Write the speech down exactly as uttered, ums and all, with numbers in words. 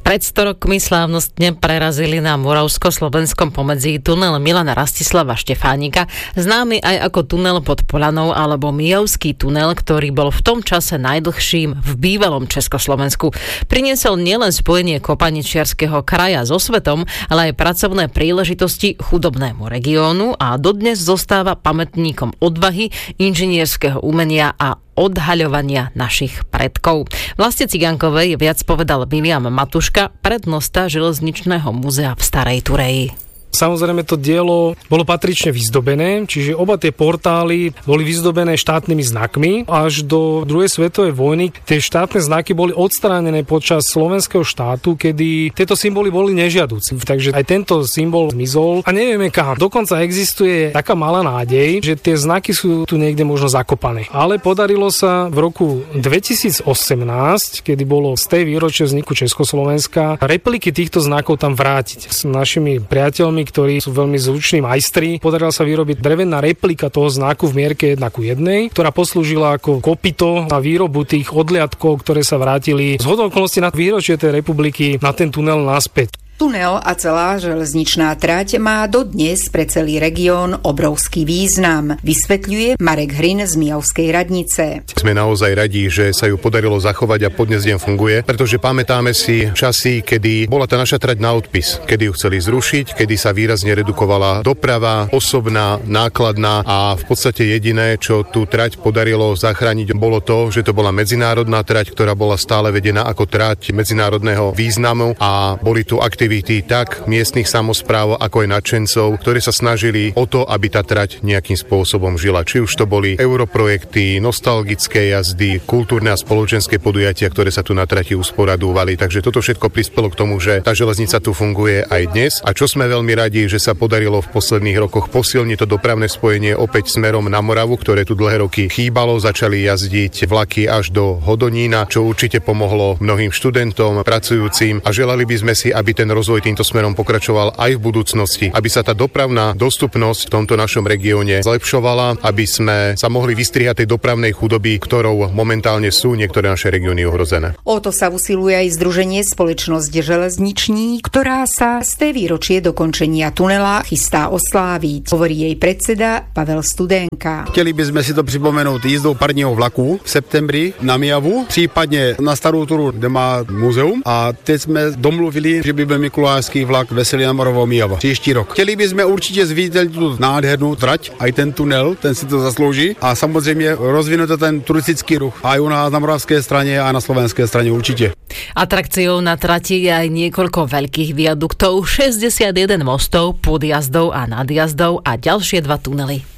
Pred sto rokmi slávnostne prerazili na Moravsko-Slovenskom pomedzi tunel Milana Rastislava Štefánika, známy aj ako tunel pod Polanou alebo Mijovský tunel, ktorý bol v tom čase najdlhším v bývalom Československu. Priniesol nielen spojenie kopaničiarskeho kraja so svetom, ale aj pracovné príležitosti chudobnému regiónu a dodnes zostáva pamätníkom odvahy, inžinierského umenia a odhaľovania našich predkov. Vlastne Cigánkovej viac povedal William Matuška, prednosta Železničného múzea v Starej Tureji. Samozrejme to dielo bolo patrične vyzdobené, čiže oba tie portály boli vyzdobené štátnymi znakmi. Až do druhej svetovej vojny tie štátne znaky boli odstránené počas slovenského štátu, kedy tieto symboly boli nežiaduci. Takže aj tento symbol zmizol a nevieme kam. Dokonca existuje taká malá nádej, že tie znaky sú tu niekde možno zakopané. Ale podarilo sa v roku dvetisícosemnásť, kedy bolo z tej výročie vzniku Československa, repliky týchto znakov tam vrátiť. S našimi priateľmi, ktorí sú veľmi zruční majstri, podarila sa vyrobiť drevená replika toho znaku v mierke jedna ku jednej, ktorá poslúžila ako kopyto na výrobu tých odliadkov, ktoré sa vrátili z hodou okolností na výročie tej republiky na ten tunel naspäť. Tunel a celá železničná trať má dodnes pre celý región obrovský význam, vysvetľuje Marek Hrin z Mijovskej radnice. Sme naozaj radi, že sa ju podarilo zachovať a podnes deň funguje, pretože pamätáme si časy, kedy bola tá naša trať na odpis, kedy ju chceli zrušiť, kedy sa výrazne redukovala doprava, osobná, nákladná a v podstate jediné, čo tú trať podarilo zachrániť, bolo to, že to bola medzinárodná trať, ktorá bola stále vedená ako trať medzinárodného významu a boli tu aktivity tak miestnych samospráv, ako aj nadšencov, ktorí sa snažili o to, aby tá trať nejakým spôsobom žila. Či už to boli europrojekty, nostalgické jazdy, kultúrne a spoločenské podujatia, ktoré sa tu na trati usporadúvali. Takže toto všetko prispelo k tomu, že tá železnica tu funguje aj dnes. A čo sme veľmi radi, že sa podarilo v posledných rokoch posilniť to dopravné spojenie opäť smerom na Moravu, ktoré tu dlhé roky chýbalo. Začali jazdiť vlaky až do Hodonína, čo určite pomohlo mnohým študentom, pracujúcim a želali by sme si, aby ten rozvoj týmto smerom pokračoval aj v budúcnosti, aby sa tá dopravná dostupnosť v tomto našom regióne zlepšovala, aby sme sa mohli vystriehať tej dopravnej chudoby, ktorou momentálne sú niektoré naše regióny ohrozené. O to sa usiluje aj Združenie Spoločnosť železniční, ktorá sa z té výročie dokončenia tunela chystá osláviť, hovorí jej predseda Pavel Studenka. Chtěli bychom si to připomenout jízdou parního vlaku v septembri na Mijavu, případně na Starou Turu, kde má muzeum, a teď jsme domluvili, že by byl Mikulášský vlak Veselý na Moravou Mijava příští rok. Chtěli bychom určitě zviditeľniť tu nádhernou trať, aj ten tunel, ten si to zaslouží, a samozřejmě rozvinout ten turistický ruch aj u nás na moravské straně a na slovenské straně určitě. Atrakciou na trati je aj niekoľko veľkých viaduktov, šesťdesiatjeden mostov, podjazdov a nadjazdov a ďalšie dva tunely.